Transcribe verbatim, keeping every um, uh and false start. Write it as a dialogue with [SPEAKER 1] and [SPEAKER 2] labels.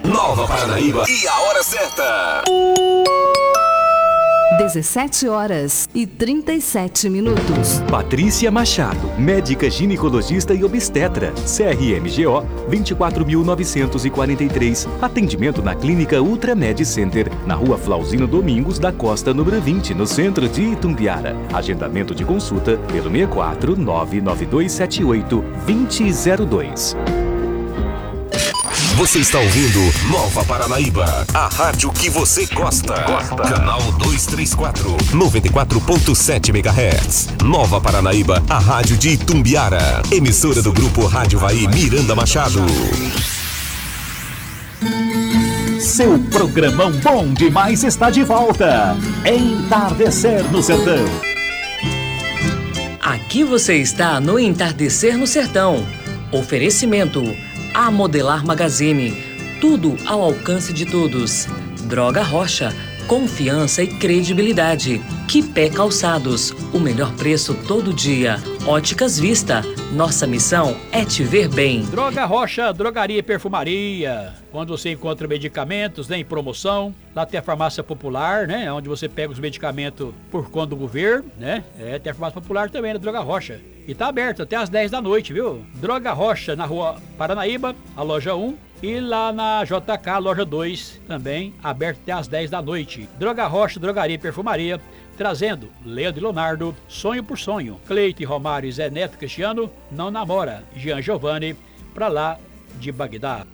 [SPEAKER 1] Nova Paranaíba e a hora certa.
[SPEAKER 2] dezessete horas e trinta e sete minutos.
[SPEAKER 3] Patrícia Machado, médica ginecologista e obstetra, C R M G O vinte e quatro mil novecentos e quarenta e três. Atendimento na Clínica Ultramed Center, na Rua Flauzino Domingos da Costa, número vinte, no centro de Itumbiara. Agendamento de consulta pelo seis quatro nove nove dois sete oito dois zero zero dois.
[SPEAKER 1] Você está ouvindo Nova Paranaíba, a rádio que você gosta. Gosta. Canal duzentos e trinta e quatro, noventa e quatro ponto sete megahertz. Nova Paranaíba, a rádio de Itumbiara. Emissora do Grupo Rádio Vai Miranda Machado.
[SPEAKER 4] Seu programão bom demais está de volta. Entardecer no Sertão.
[SPEAKER 5] Aqui você está no Entardecer no Sertão. Oferecimento A Modelar Magazine, tudo ao alcance de todos. Droga Rocha, confiança e credibilidade. Quipé Calçados, o melhor preço todo dia. Óticas Vista, nossa missão é te ver bem.
[SPEAKER 6] Droga Rocha, drogaria e perfumaria. Quando você encontra medicamentos, né, em promoção, lá tem a farmácia popular, né, onde você pega os medicamentos por conta do governo, né, é, tem a farmácia popular também na Droga Rocha. E tá aberto até às dez da noite, viu? Droga Rocha, na Rua Paranaíba, a loja um. E lá na J K, loja dois, também aberto até às dez da noite. Droga Rocha, drogaria e perfumaria, trazendo Leandro e Leonardo, Sonho por Sonho. Cleito e Romário e Zé Neto Cristiano, Não Namora, Jean Giovanni, pra lá de Bagdá.